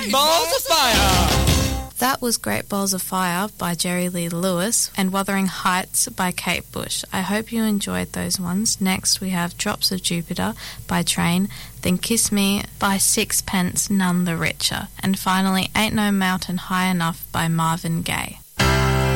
Great Balls of Fire! That was Great Balls of Fire by Jerry Lee Lewis and Wuthering Heights by Kate Bush. I hope you enjoyed those ones. Next we have Drops of Jupiter by Train, then Kiss Me by Sixpence None the Richer, and finally Ain't No Mountain High Enough by Marvin Gaye.